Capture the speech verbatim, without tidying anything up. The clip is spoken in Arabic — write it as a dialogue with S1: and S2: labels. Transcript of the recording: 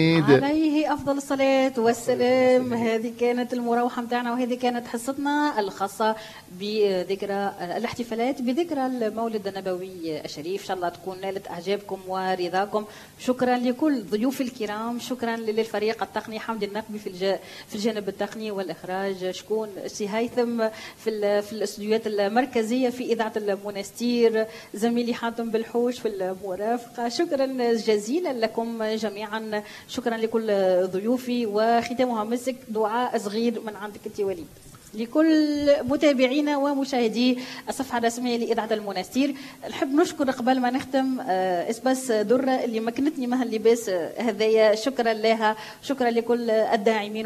S1: عليه أفضل الصلاة والسلام. هذه كانت المروحة متاعنا، وهذه كانت حصتنا الخاصة بذكرى الاحتفالات بذكرى المولد النبوي الشريف. إن شاء الله تكون نالت إعجابكم ورضاكم. شكرا لكل ضيوف الكرام، شكرا للفريق التقني حمد النقبي في في الجانب التقني والإخراج، شكون سي هيثم في في الاستديوهات المركزية في إذاعة المنستير، زميلي حاتم بالحوش في المرافقة. شكرا جزيلا لكم جميعا، شكرا لكل ضيوفي. وختامها مسك دعاء صغير من عندك انت وليد لكل متابعينا ومشاهدي الصفحه الرسميه لاذاعه المنستير. نحب نشكر قبل ما نختم اسباس دره اللي مكنتني مها اللباس هذايا، شكرا لها، شكرا لكل الداعمين.